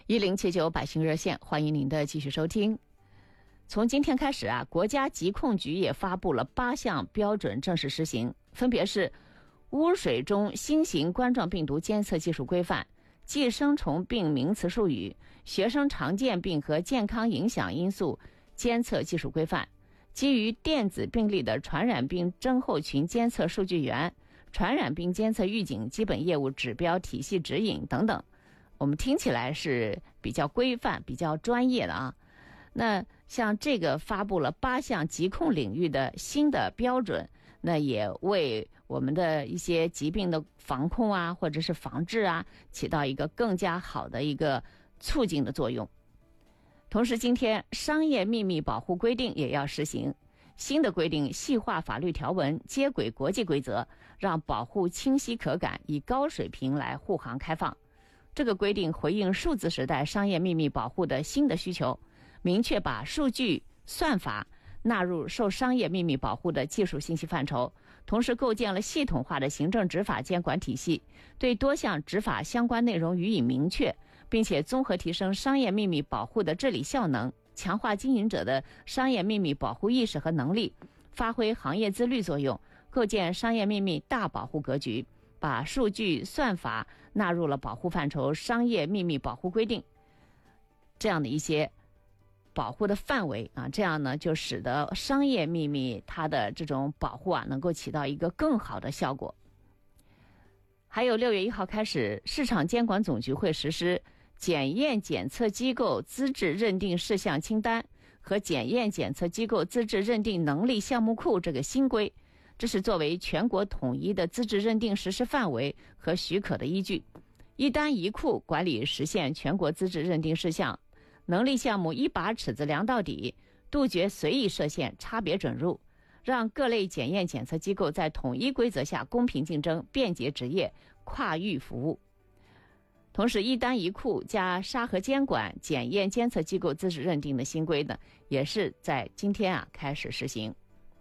1079百姓热线，欢迎您的继续收听。从今天开始啊，国家疾控局也发布了8项标准正式实行，分别是污水中新型冠状病毒监测技术规范、寄生虫病名词术语、学生常见病和健康影响因素监测技术规范、基于电子病历的传染病症候群监测数据源、传染病监测预警基本业务指标体系指引等等。我们听起来是比较规范、比较专业的啊。那像这个发布了8项疾控领域的新的标准，那也为我们的一些疾病的防控啊，或者是防治啊，起到一个更加好的一个促进的作用。同时，今天商业秘密保护规定也要实行，新的规定细化法律条文，接轨国际规则，让保护清晰可感，以高水平来护航开放。这个规定回应数字时代商业秘密保护的新的需求，明确把数据算法纳入受商业秘密保护的技术信息范畴，同时构建了系统化的行政执法监管体系，对多项执法相关内容予以明确，并且综合提升商业秘密保护的治理效能，强化经营者的商业秘密保护意识和能力，发挥行业自律作用，构建商业秘密大保护格局，把数据算法纳入了保护范畴商业秘密保护规定这样的一些保护的范围啊，这样呢就使得商业秘密它的这种保护啊能够起到一个更好的效果。还有6月1号开始，市场监管总局会实施检验检测机构资质认定事项清单和检验检测机构资质认定能力项目库这个新规，这是作为全国统一的资质认定实施范围和许可的依据，一单一库管理实现全国资质认定事项能力项目一把尺子量到底，杜绝随意设限、差别准入，让各类检验检测机构在统一规则下公平竞争、便捷执业、跨域服务。同时，一单一库加沙盒监管检验监测机构资质认定的新规呢，也是在今天开始实行。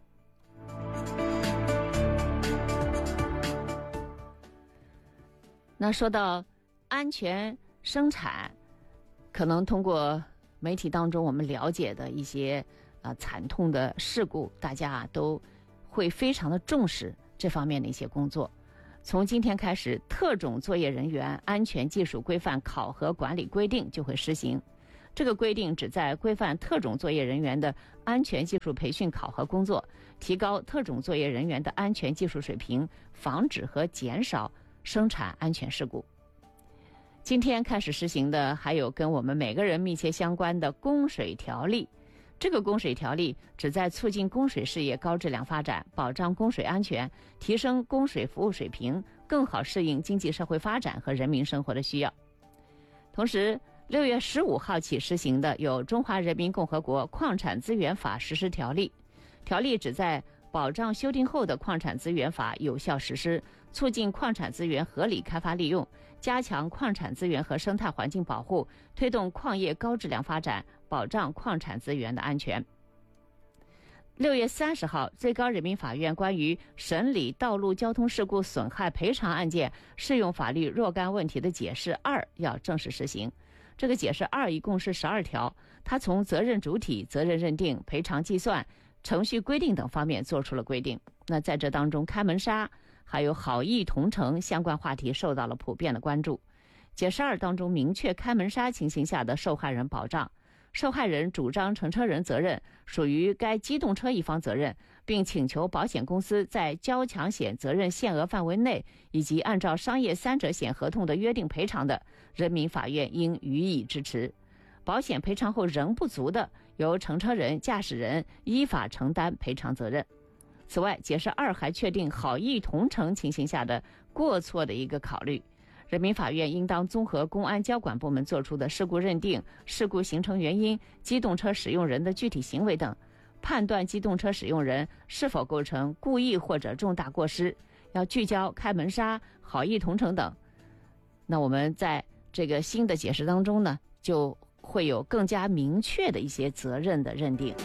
那说到安全生产，可能通过媒体当中我们了解的一些惨痛的事故，大家都会非常的重视这方面的一些工作。从今天开始，特种作业人员安全技术规范考核管理规定就会施行。这个规定旨在规范特种作业人员的安全技术培训考核工作，提高特种作业人员的安全技术水平，防止和减少生产安全事故。今天开始实行的还有跟我们每个人密切相关的供水条例。这个供水条例旨在促进供水事业高质量发展，保障供水安全，提升供水服务水平，更好适应经济社会发展和人民生活的需要。同时，6月15号起实行的有《中华人民共和国矿产资源法实施条例》，条例旨在保障修订后的矿产资源法有效实施，促进矿产资源合理开发利用，加强矿产资源和生态环境保护，推动矿业高质量发展，保障矿产资源的安全。6月30号，最高人民法院关于审理道路交通事故损害赔偿案件适用法律若干问题的解释2要正式实行。这个解释2一共是12条，它从责任主体、责任认定、赔偿计算、程序规定等方面做出了规定。那在这当中，开门砂还有好意同城相关话题受到了普遍的关注。解释2当中明确开门砂情形下的受害人保障，受害人主张乘车人责任属于该机动车一方责任，并请求保险公司在交强险责任限额范围内以及按照商业3者险合同的约定赔偿的，人民法院应予以支持。保险赔偿后仍不足的，由乘车人、驾驶人依法承担赔偿责任。此外，解释2还确定好意同城情形下的过错的一个考虑。人民法院应当综合公安交管部门作出的事故认定、事故形成原因、机动车使用人的具体行为等，判断机动车使用人是否构成故意或者重大过失，要聚焦开门砂、好意同城等。那我们在这个新的解释当中呢，就会有更加明确的一些责任的认定。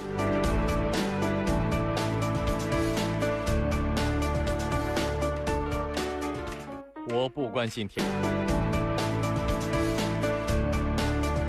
我不关心天。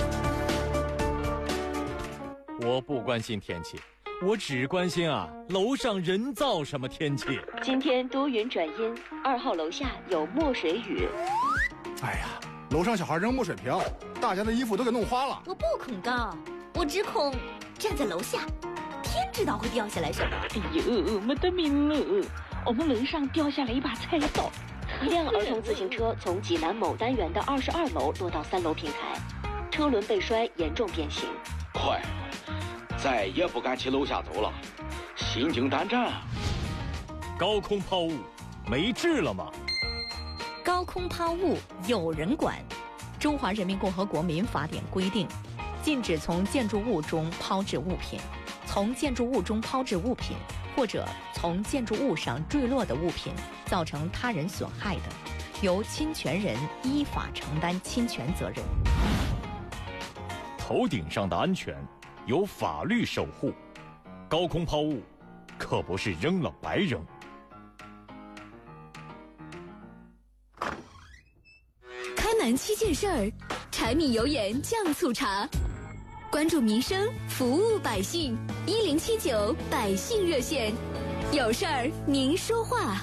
我不关心天气，我只关心楼上人造什么天气。 今天多云转阴，2号楼下有墨水雨。 哎呀，楼上小孩扔墨水瓶，大家的衣服都给弄花了。 我不恐高，我只恐站在楼下，天知道会掉下来什么。 哎呦，没得命了，我们楼上掉下来一把菜刀。一辆儿童自行车从济南某单元的22楼落到3楼平台，车轮被摔，严重变形。 快，再也不敢去楼下走了，心惊胆战。 高空抛物没治了吗？ 高空抛物有人管。中华人民共和国民法典规定，禁止从建筑物中抛掷物品，从建筑物中抛掷物品，或者从建筑物上坠落的物品造成他人损害的，由侵权人依法承担侵权责任。 头顶上的安全由法律守护，高空抛物可不是扔了白扔。 开门7件事儿，柴米油盐酱醋茶，关注民生，服务百姓，1079百姓热线，有事儿您说话。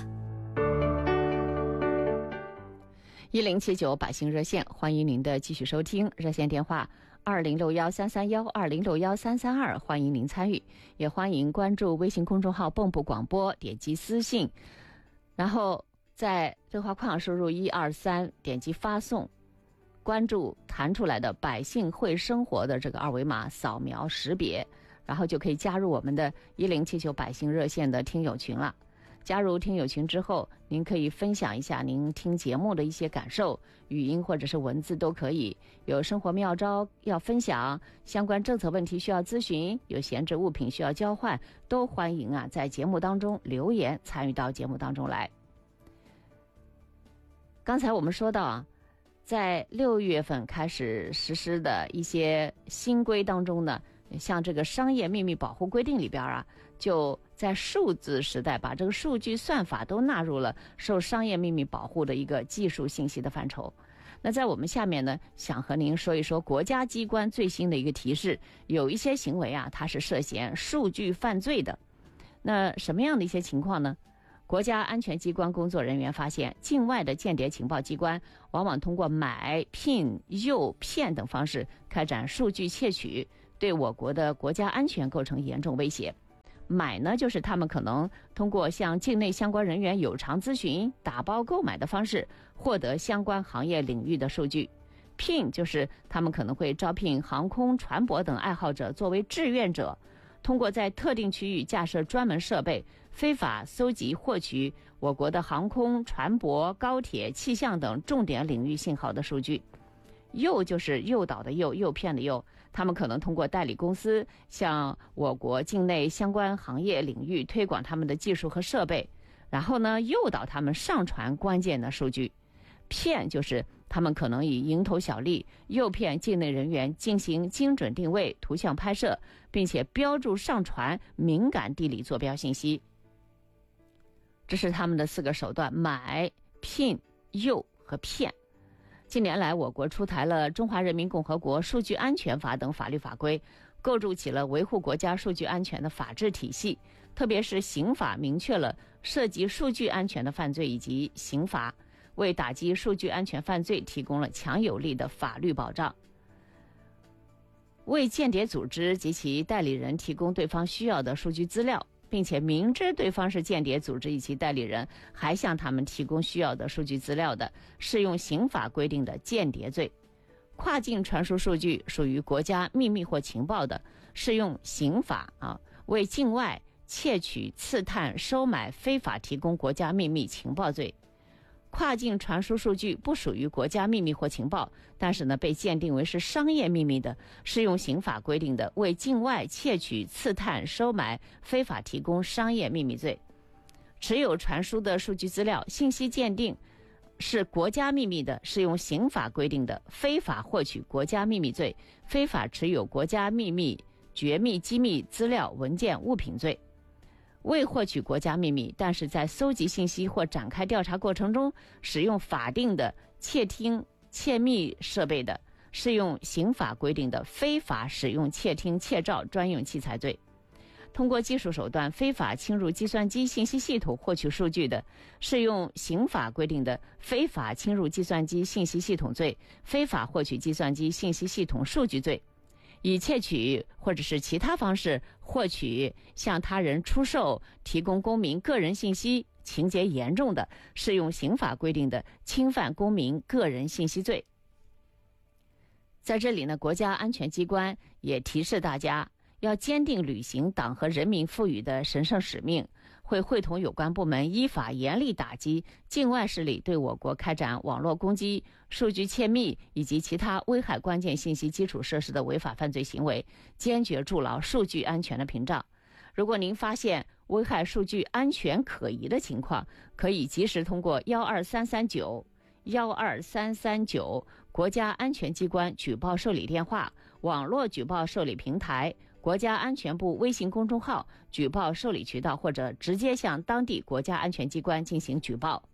1079百姓热线，欢迎您的继续收听，热线电话20613312，20613332，欢迎您参与，也欢迎关注微信公众号蚌埠广播，点击私信，然后在对话框输入123，点击发送，关注弹出来的百姓会生活的这个二维码，扫描识别，然后就可以加入我们的1079百姓热线的听友群了。加入听友群之后，您可以分享一下您听节目的一些感受，语音或者是文字都可以。有生活妙招要分享，相关政策问题需要咨询，有闲置物品需要交换，都欢迎在节目当中留言参与到节目当中来。刚才我们说到在6月份开始实施的一些新规当中呢，像这个商业秘密保护规定里边就在数字时代把这个数据算法都纳入了受商业秘密保护的一个技术信息的范畴。那在我们下面呢，想和您说一说国家机关最新的一个提示，有一些行为它是涉嫌数据犯罪的。那什么样的一些情况呢？国家安全机关工作人员发现，境外的间谍情报机关往往通过买、聘、诱、骗等方式开展数据窃取，对我国的国家安全构成严重威胁。买呢，就是他们可能通过向境内相关人员有偿咨询、打包购买的方式获得相关行业领域的数据。聘就是他们可能会招聘航空、船舶等爱好者作为志愿者，通过在特定区域架设专门设备，非法搜集获取我国的航空、船舶、高铁、气象等重点领域信号的数据。诱就是诱导的诱，诱骗的诱，他们可能通过代理公司向我国境内相关行业领域推广他们的技术和设备，然后呢，诱导他们上传关键的数据。骗就是他们可能以蝇头小利诱骗境内人员进行精准定位、图像拍摄，并且标注上传敏感地理坐标信息。这是他们的4个手段：买、聘、诱和骗。近年来，我国出台了《中华人民共和国数据安全法》等法律法规，构筑起了维护国家数据安全的法治体系。特别是刑法明确了涉及数据安全的犯罪以及刑罚，为打击数据安全犯罪提供了强有力的法律保障。为间谍组织及其代理人提供对方需要的数据资料，并且明知对方是间谍组织以及代理人，还向他们提供需要的数据资料的，适用刑法规定的间谍罪。跨境传输数据属于国家秘密或情报的，适用刑法为境外窃取、刺探、收买、非法提供国家秘密情报罪。跨境传输数据不属于国家秘密或情报，但是呢被鉴定为是商业秘密的，适用刑法规定的为境外窃取、刺探、收买、非法提供商业秘密罪。持有传输的数据资料信息鉴定是国家秘密的，适用刑法规定的非法获取国家秘密罪、非法持有国家秘密、绝密机密资料、文件、物品罪。未获取国家秘密，但是在搜集信息或展开调查过程中使用法定的窃听、窃密设备的， 适用刑法规定的非法使用窃听窃照专用器材罪；通过技术手段非法侵入计算机信息系统获取数据的，适用刑法规定的非法侵入计算机信息系统罪、非法获取计算机信息系统数据罪；以窃取或者是其他方式获取、向他人出售、提供公民个人信息情节严重的，适用刑法规定的侵犯公民个人信息罪。在这里呢，国家安全机关也提示大家，要坚定履行党和人民赋予的神圣使命，会会同有关部门依法严厉打击境外势力对我国开展网络攻击、数据窃密以及其他危害关键信息基础设施的违法犯罪行为，坚决筑牢数据安全的屏障。如果您发现危害数据安全可疑的情况，可以及时通过12339国家安全机关举报受理电话、网络举报受理平台、国家安全部微信公众号举报受理渠道，或者直接向当地国家安全机关进行举报。